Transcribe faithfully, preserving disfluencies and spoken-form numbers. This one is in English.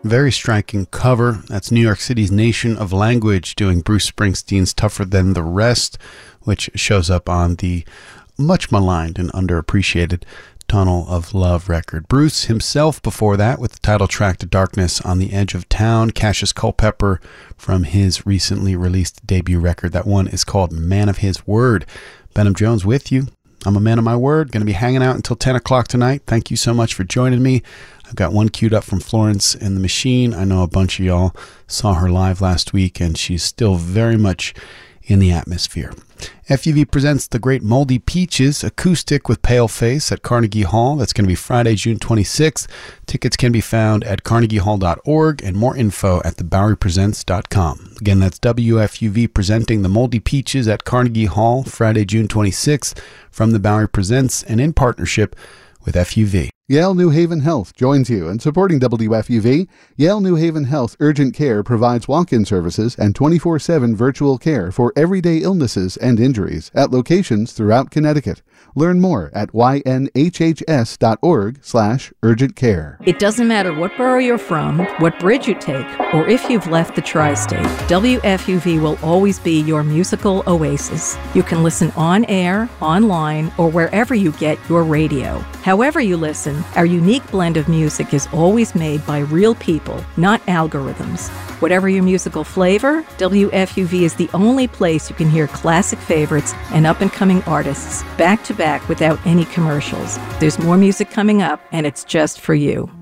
Very striking cover. That's New York City's Nation of Language doing Bruce Springsteen's Tougher Than the Rest, which shows up on the much maligned and underappreciated Tunnel of Love record. Bruce himself before that with the title track to Darkness on the Edge of Town. Cassius Culpepper from his recently released debut record. That one is called Man of His Word. Benham Jones with you. I'm a man of my word. Going to be hanging out until ten o'clock tonight. Thank you so much for joining me. I've got one queued up from Florence and the Machine. I know a bunch of y'all saw her live last week, and she's still very much in the atmosphere. F U V presents The Great Moldy Peaches acoustic with Paleface at Carnegie Hall. That's going to be Friday, June twenty-sixth. Tickets can be found at carnegie hall dot org and more info at the bowery presents dot com. Again, that's W F U V presenting The Moldy Peaches at Carnegie Hall Friday, June twenty-sixth from the Bowery Presents and in partnership with F U V. Yale New Haven Health joins you in supporting W F U V. Yale New Haven Health Urgent Care provides walk-in services and twenty-four seven virtual care for everyday illnesses and injuries at locations throughout Connecticut. Learn more at y n h h s dot org slash urgent care. It doesn't matter what borough you're from, what bridge you take, or if you've left the tri-state, W F U V will always be your musical oasis. You can listen on air, online, or wherever you get your radio. However you listen, our unique blend of music is always made by real people, not algorithms. Whatever your musical flavor, W F U V is the only place you can hear classic favorites and up-and-coming artists back to back without any commercials. There's more music coming up, and it's just for you.